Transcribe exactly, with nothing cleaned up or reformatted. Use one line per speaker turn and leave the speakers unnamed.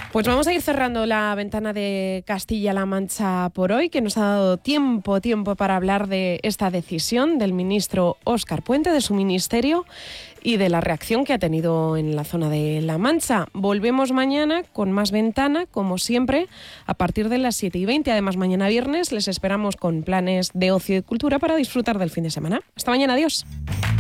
Pues vamos a ir cerrando la ventana de Castilla-La Mancha por hoy, que nos ha dado tiempo, tiempo para hablar de esta decisión del ministro Óscar Puente, de su ministerio y de la reacción que ha tenido en la zona de La Mancha. Volvemos mañana con más ventana, como siempre, a partir de las siete y veinte. Además, mañana viernes les esperamos con planes de ocio y cultura para disfrutar del fin de semana. Hasta mañana, adiós.